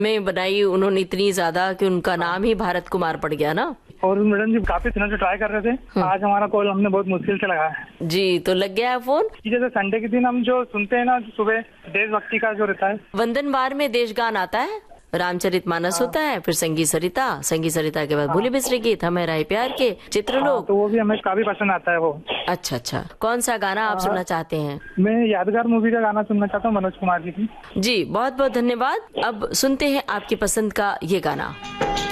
में बनाई उन्होंने इतनी ज्यादा कि उनका नाम ही भारत कुमार पड़ गया ना। और मैडम जी काफी दिनों से ट्राई कर रहे थे, आज हमारा कॉल हमने बहुत मुश्किल से लगाया। जी, तो लग गया है फोन। जैसे संडे के दिन हम जो सुनते हैं ना सुबह, देशभक्ति का जो रहता है, वंदनवार में देशगान आता है, रामचरितमानस होता है, फिर संगी सरिता के बाद भूले बिसरे गीत, हमें राय प्यार के, चित्रलोक, तो वो भी हमें काफी पसंद आता है वो। अच्छा, कौन सा गाना आप सुनना चाहते हैं? मैं यादगार मूवी का गाना सुनना चाहता हूँ, मनोज कुमार जी की। जी, बहुत बहुत धन्यवाद। अब सुनते हैं आपकी पसंद का ये गाना।